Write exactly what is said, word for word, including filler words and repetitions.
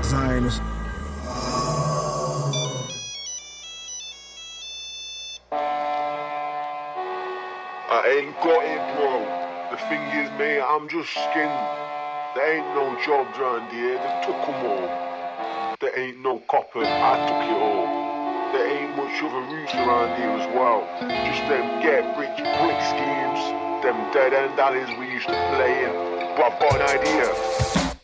Zionists. I ain't got it, bro. The thing is, mate, I'm just skinned. There ain't no jobs around here, they took them all. There ain't no copper, I took it all. There ain't much of a roof around here as well. Just them get-rich brick schemes, them dead-end alleys we used to play in. But I've got an idea.